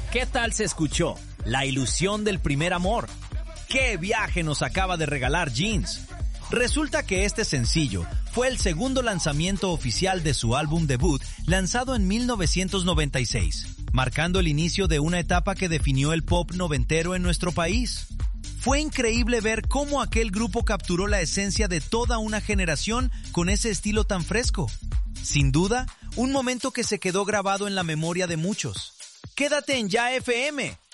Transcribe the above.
¿Qué tal se escuchó? La ilusión del primer amor. ¿Qué viaje nos acaba de regalar Jeans? Resulta que este sencillo fue el segundo lanzamiento oficial de su álbum debut, lanzado en 1996, marcando el inicio de una etapa que definió el pop noventero en nuestro país. Fue increíble ver cómo aquel grupo capturó la esencia de toda una generación con ese estilo tan fresco. Sin duda, un momento que se quedó grabado en la memoria de muchos. Quédate en Ya FM,